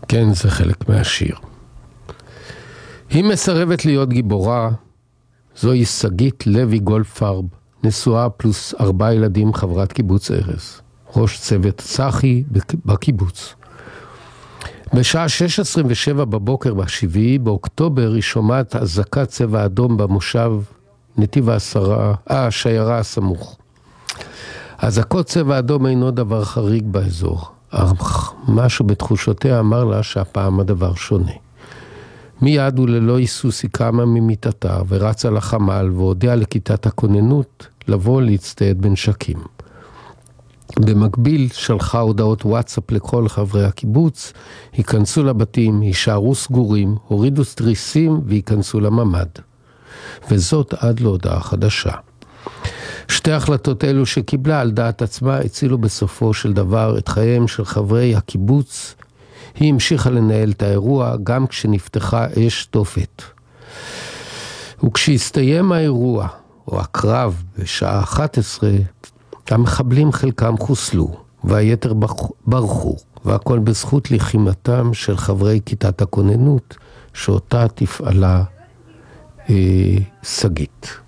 כן, זה חלק מהשיר. היא מסרבת להיות גיבורה, זוהי שגית לוי גולדפרב, נשואה פלוס 4 ילדים, חברת קיבוץ ארז, ראש צוות צחי בקיבוץ. בשעה 6:27 בבוקר ב7 באוקטובר היא שומעת אזעקת צבע אדום במושב נתיב השיירה הסמוך. אזעקות צבע אדום אינו דבר חריג באזור, אך משהו בתחושותיה אמר לה שהפעם הדבר שונה. מיד וללא היסוס היא קמה ממיטתה ורצה לחמ"ל והודיעה לכיתת הכוננות לבוא להצטייד בנשקים. במקביל שלחה הודעות וואטסאפ לכל חברי הקיבוץ, היכנסו לבתים, יישארו סגורים, הורידו סטריסים וייכנסו לממד. וזאת עד להודעה חדשה. שתי החלטות אלו שקיבלה על דעת עצמה הצילו בסופו של דבר את חייהם של חברי הקיבוץ. היא המשיכה לנהל את האירוע גם כשנפתחה אש תופת. וכשהסתיים האירוע, או הקרב בשעה 11, המחבלים חלקם חוסלו, והיתר ברחו, והכל בזכות לחימתם של חברי כיתת הכוננות, שאותה תפעלה שגית.